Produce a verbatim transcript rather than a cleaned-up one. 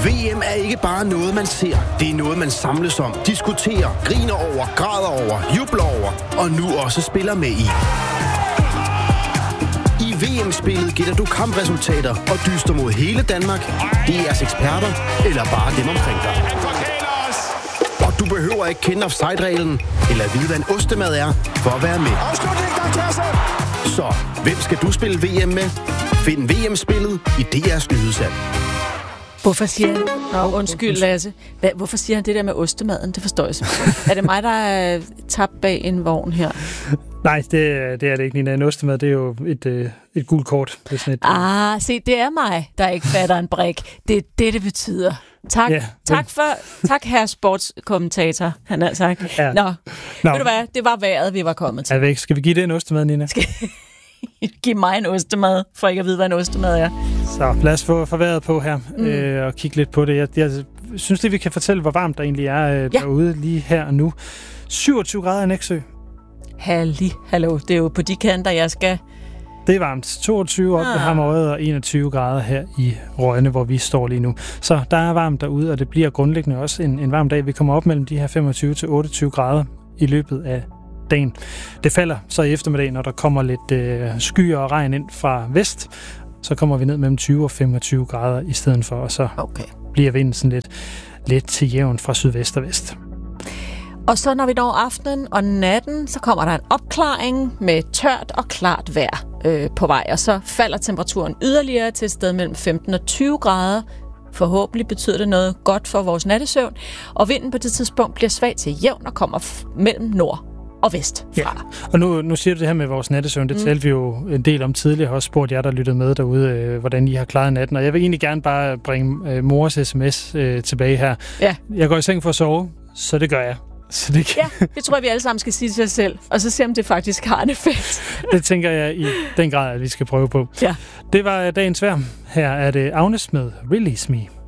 V M er ikke bare noget, man ser. Det er noget, man samles om, diskuterer, griner over, græder over, jubler over og nu også spiller med i. I V M-spillet gætter du kampresultater og dyster mod hele Danmark, D R's eksperter eller bare dem omkring dig. Og du behøver ikke kende offside-reglen eller vide, hvad en ostemad er, for at være med. Så, hvem skal du spille V M med? Find V M-spillet i D R's nyhedsapp. Hvorfor siger han... Nå, undskyld, Lasse. Hvad, hvorfor siger han det der med ostemaden? Det forstår jeg simpelthen. Er det mig, der er tabt bag en vogn her? Nej, det, det er det ikke, Nina. En ostemad, det er jo et, et, et gult kort. Det er sådan et, ah, se, det er mig, der ikke fatter en brik. Det er det, det betyder. Tak, ja, tak, for, tak herre sportskommentator, han har sagt. Ja. Nå, Nå, ved du hvad? Det var vejret, vi var kommet til. Ja, skal vi give det en ostemad, Nina? Skal give mig en ostemad, for ikke at vide, hvad en ostemad er. Så lad os få, få vejret på her mm. øh, og kigge lidt på det. Jeg, jeg synes lige, vi kan fortælle, hvor varmt der egentlig er øh, ja. derude lige her og nu. syvogtyve grader i Nexø. Halli, hallo. Det er jo på de kanter, jeg skal... Det er varmt. toogtyve op ved Hammerød og enogtyve grader her i Rønne, hvor vi står lige nu. Så der er varmt derude, og det bliver grundlæggende også en, en varm dag. Vi kommer op mellem de her femogtyve til otteogtyve grader i løbet af dagen. Det falder så i eftermiddag, når der kommer lidt øh, skyer og regn ind fra vest. Så kommer vi ned mellem tyve og femogtyve grader i stedet for, og så okay. bliver vinden sådan lidt, lidt til jævn fra sydvest og vest. Og så når vi når aftenen og natten, så kommer der en opklaring med tørt og klart vejr øh, på vej. Og så falder temperaturen yderligere til et sted mellem femten og tyve grader. Forhåbentlig betyder det noget godt for vores nattesøvn. Og vinden på det tidspunkt bliver svag til jævn og kommer f- mellem nord og vest fra. Ja. Og nu, nu siger du det her med vores nattesøvn. Det mm. talte vi jo en del om tidligere. Jeg har også spurgt jer, der lyttede med derude, øh, hvordan I har klaret natten. Og jeg vil egentlig gerne bare bringe øh, mors sms øh, tilbage her. Ja. Jeg går i seng for at sove, så det gør jeg. Så det kan... Ja, det tror jeg, vi alle sammen skal sige til os selv. Og så se, om det faktisk har en effekt. Det tænker jeg i den grad, at vi skal prøve på. Ja. Det var dagens vejr. Her er det Agnes med Release Me.